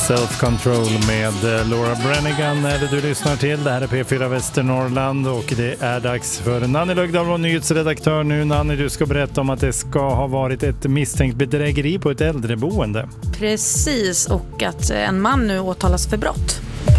Self-Control med Laura Branigan är det du lyssnar till. Det här är P4 Västernorrland och det är dags för Nanny Lögdahl, vår nyhetsredaktör nu. Nanny, du ska berätta om att det ska ha varit ett misstänkt bedrägeri på ett äldreboende. Precis, och att en man nu åtalas för brott.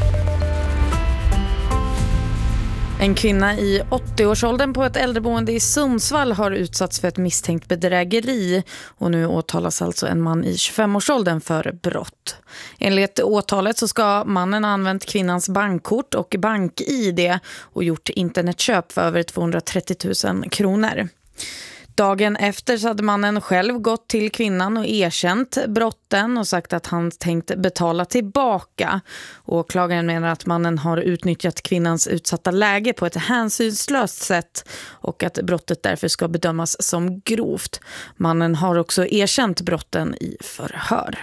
En kvinna i 80-årsåldern på ett äldreboende i Sundsvall har utsatts för ett misstänkt bedrägeri och nu åtalas alltså en man i 25-årsåldern för brott. Enligt åtalet så ska mannen ha använt kvinnans bankkort och bank-ID och gjort internetköp för över 230 000 kronor. Dagen efter så hade mannen själv gått till kvinnan och erkänt brotten och sagt att han tänkt betala tillbaka. Åklagaren menar att mannen har utnyttjat kvinnans utsatta läge på ett hänsynslöst sätt och att brottet därför ska bedömas som grovt. Mannen har också erkänt brotten i förhör.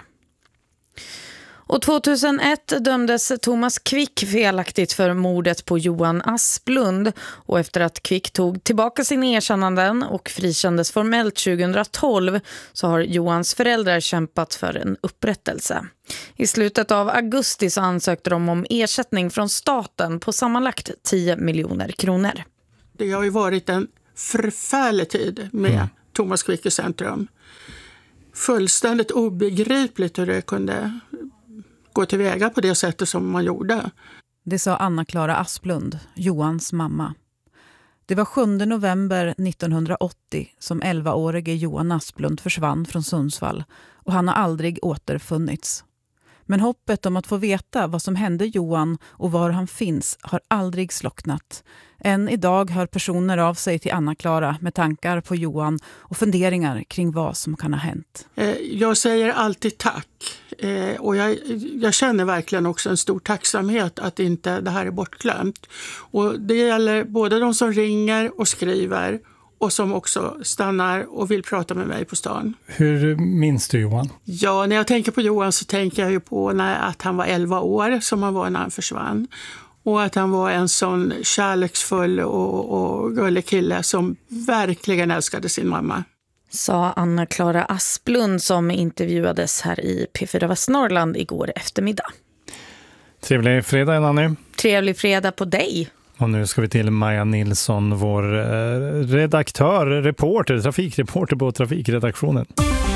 Och 2001 dömdes Thomas Quick felaktigt för mordet på Johan Asplund och efter att Quick tog tillbaka sina erkännanden och frikändes formellt 2012 så har Johans föräldrar kämpat för en upprättelse. I slutet av augusti så ansökte de om ersättning från staten på sammanlagt 10 miljoner kronor. Det har ju varit en förfärlig tid med Thomas Quick i centrum. Fullständigt obegripligt hur det kunde gå tillväga på det sättet som man gjorde. Det sa Anna-Klara Asplund, Johans mamma. Det var 7 november 1980 som 11-årige Johan Asplund försvann från Sundsvall och han har aldrig återfunnits. Men hoppet om att få veta vad som hände Johan och var han finns har aldrig slocknat. Än idag hör personer av sig till Anna-Klara med tankar på Johan och funderingar kring vad som kan ha hänt. Jag säger alltid tack. Och jag känner verkligen också en stor tacksamhet att inte det här är bortglömt. Och det gäller både de som ringer och skriver och som också stannar och vill prata med mig på stan. Hur minns du Johan? Ja, när jag tänker på Johan så tänker jag ju på att han var 11 år som han var när han försvann. Och att han var en sån kärleksfull och gullig kille som verkligen älskade sin mamma. Sa Anna-Klara Asplund som intervjuades här i P4 Västernorrland igår eftermiddag. Trevlig fredag, Nanny. Trevlig fredag på dig. Och nu ska vi till Maja Nilsson, vår trafikreporter på trafikredaktionen.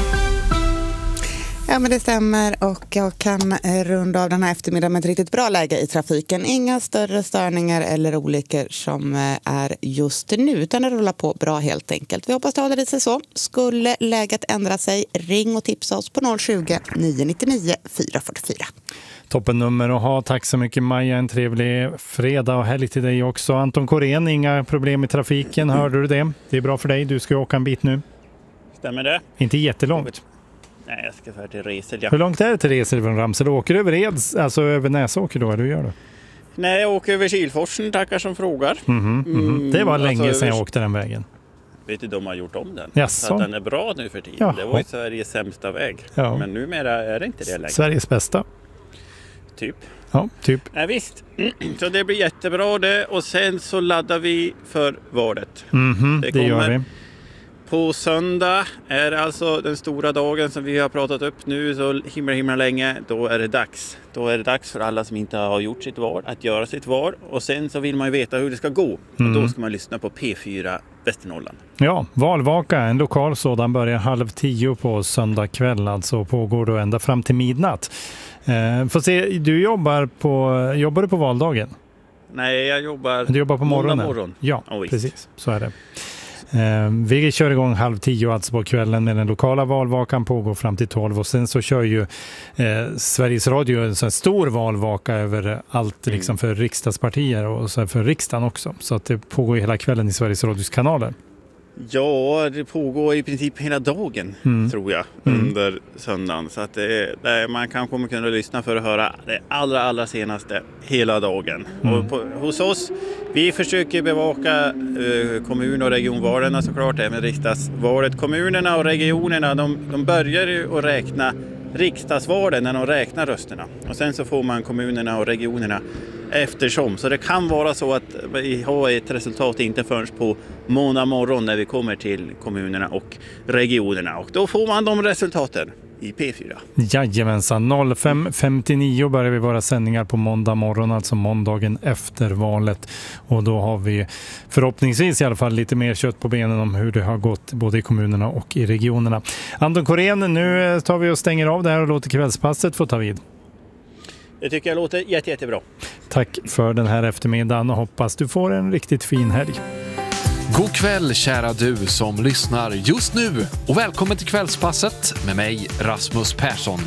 Ja, men det stämmer och jag kan runda av den här eftermiddagen med ett riktigt bra läge i trafiken. Inga större störningar eller olyckor som är just nu, utan det rullar på bra helt enkelt. Vi hoppas det håller i sig så. Skulle läget ändra sig, ring och tipsa oss på 020 999 444. Toppennummer att ha. Tack så mycket Maja, en trevlig fredag och helg till dig också. Anton Korén, inga problem i trafiken, hörde du det? Det är bra för dig, du ska åka en bit nu. Stämmer det? Inte jättelångt. Nej, jag ska för till Resel. Ja. Hur långt är det till Resel från Ramsel? Åker du över Eds, alltså över Näsåker då? Hur gör du? Nej, jag åker över Kilforsen, tackar som frågar. Det var länge sedan jag åkte den vägen. Vet du, de har gjort om den. Jaså? Så att den är bra nu för tiden. Jaha. Det var ju Sveriges sämsta väg. Ja. Men numera är det inte det längre. Sveriges bästa. Typ. Ja, typ. Nej, visst. Så det blir jättebra det. Och sen så laddar vi för valet. Det gör vi. På söndag är alltså den stora dagen som vi har pratat upp nu så himla länge. Då är det dags. Då är det dags för alla som inte har gjort sitt val att göra sitt val. Och sen så vill man ju veta hur det ska gå. Och då ska man lyssna på P4 Västernorrland. Ja, valvaka, en lokal sådan börjar 9:30 på söndag kväll. Alltså pågår då ända fram till midnatt. Får se, du jobbar du på valdagen? Nej, jag jobbar... Du jobbar på morgonen? Morgon. Ja, precis. Så är det. Vi kör igång 9:30 alltså på kvällen med den lokala valvakan, pågår fram till 12 och sen så kör ju Sveriges Radio en sån stor valvaka över allt liksom för riksdagspartier och så för riksdagen också, så att det pågår hela kvällen i Sveriges Radios kanaler. Ja, det pågår i princip hela dagen tror jag under söndagen. Så att man kommer kunna lyssna för att höra det allra senaste hela dagen. Och hos oss, vi försöker bevaka kommun- och regionvalen såklart, även riksdagsvalet. Kommunerna och regionerna, de börjar ju att räkna riksdagsvalen när de räknar rösterna. Och sen så får man kommunerna och regionerna eftersom. Så det kan vara så att vi har ett resultat inte förrän på måndag morgon när vi kommer till kommunerna och regionerna. Och då får man de resultaten. i P4. Jajamensan, 05.59 börjar vi våra sändningar på måndag morgon, alltså måndagen efter valet. Och då har vi förhoppningsvis i alla fall lite mer kött på benen om hur det har gått både i kommunerna och i regionerna. Anton Korén, nu tar vi och stänger av det här och låter kvällspasset få ta vid. Det tycker jag låter jättebra. Tack för den här eftermiddagen och hoppas du får en riktigt fin helg. God kväll kära du som lyssnar just nu och välkommen till kvällspasset med mig Rasmus Persson.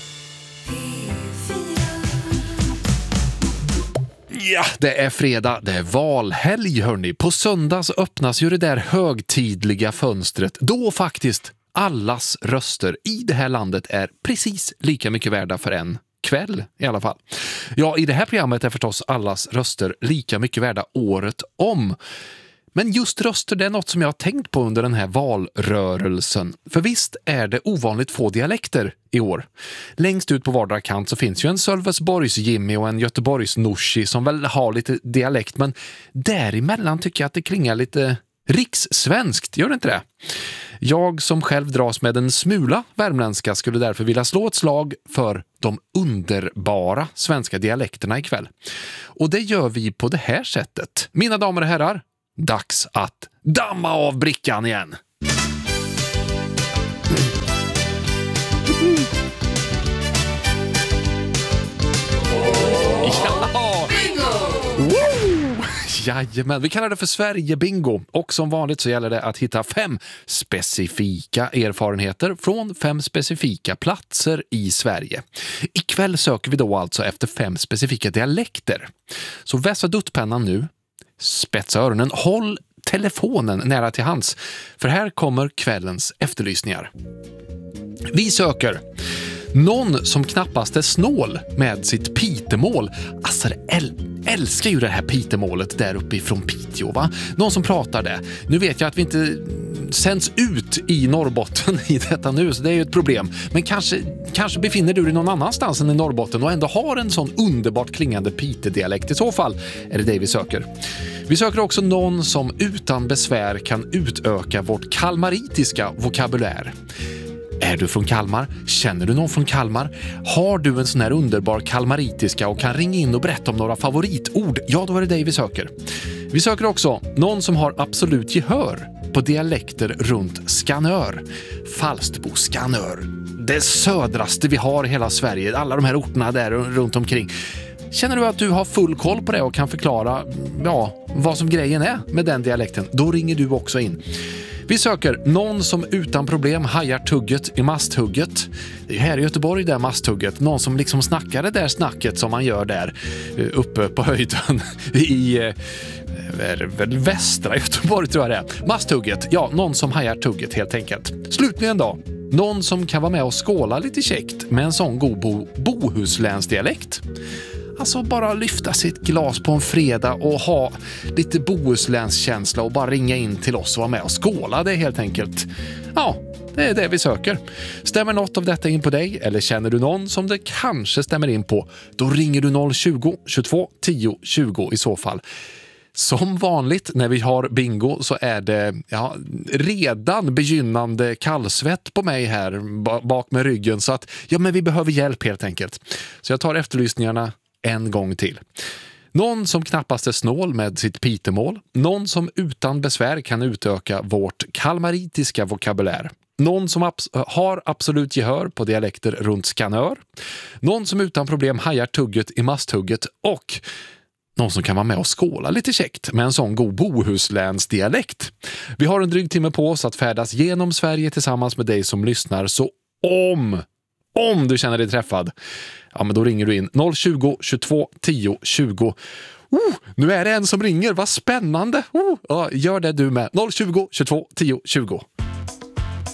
Ja, det är fredag, det är valhelg hörni. På söndag så öppnas ju det där högtidliga fönstret då faktiskt allas röster i det här landet är precis lika mycket värda för en kväll i alla fall. Ja, i det här programmet är förstås allas röster lika mycket värda året om. Men just röster, det är något som jag har tänkt på under den här valrörelsen. För visst är det ovanligt få dialekter i år. Längst ut på vardera kant så finns ju en Sölvesborgs Jimmy och en Göteborgs Norsi som väl har lite dialekt. Men däremellan tycker jag att det klingar lite rikssvenskt, gör det inte det? Jag som själv dras med en smula värmländska skulle därför vilja slå ett slag för de underbara svenska dialekterna ikväll. Och det gör vi på det här sättet. Mina damer och herrar, dags att damma av brickan igen. Ja! Bingo! Woo! Jajamän, vi kallar det för Sverige-bingo. Och som vanligt så gäller det att hitta 5 specifika erfarenheter från 5 specifika platser i Sverige. Ikväll söker vi då alltså efter 5 specifika dialekter. Så vässa duttpennan nu. Spetsa öronen, håll telefonen nära till hands. För här kommer kvällens efterlysningar. Vi söker någon som knappast är snål med sitt pitemål. Alltså älskar ju det här pitemålet där uppe ifrån Piteå, va? Någon som pratar det. Nu vet jag att vi inte sänds ut i Norrbotten i detta nu, så det är ju ett problem. Men kanske befinner du dig någon annanstans än i Norrbotten och ändå har en sån underbart klingande pitedialekt. I så fall är det vi söker. Vi söker också någon som utan besvär kan utöka vårt kalmaritiska vokabulär. Är du från Kalmar? Känner du någon från Kalmar? Har du en sån här underbar kalmaritiska och kan ringa in och berätta om några favoritord? Ja, då är det dig vi söker. Vi söker också någon som har absolut gehör på dialekter runt Skanör. Falsterbo, Skanör. Det södraste vi har i hela Sverige. Alla de här orterna där runt omkring. Känner du att du har full koll på det och kan förklara vad som grejen är med den dialekten? Då ringer du också in. Vi söker någon som utan problem hajar tugget i masthugget. Det är här i Göteborg där masthugget. Någon som liksom snackar det där snacket som man gör där uppe på höjden i västra Göteborg tror jag det är. Masthugget, ja, någon som hajar tugget helt enkelt. Slutligen då, någon som kan vara med och skåla lite käckt med en sån god bohuslänsdialekt. Alltså bara lyfta sitt glas på en fredag och ha lite Bohuslänskänsla och bara ringa in till oss och vara med och skåla det helt enkelt. Ja, det är det vi söker. Stämmer något av detta in på dig eller känner du någon som det kanske stämmer in på, då ringer du 020 22 10 20 i så fall. Som vanligt när vi har bingo så är det redan begynnande kallsvett på mig här bak med ryggen så att men vi behöver hjälp helt enkelt. Så jag tar efterlysningarna en gång till. Någon som knappast är snål med sitt pitemål. Någon som utan besvär kan utöka vårt kalmaritiska vokabulär. Någon som har absolut gehör på dialekter runt Skanör. Någon som utan problem hajar tugget i masthugget. Och någon som kan vara med och skåla lite käckt med en sån god Bohuslänsdialekt. Vi har en dryg timme på oss att färdas genom Sverige tillsammans med dig som lyssnar. Så om du känner dig träffad, men då ringer du in 020 22 10 20. Nu är det en som ringer, vad spännande. Gör det du med. 020 22 10 20.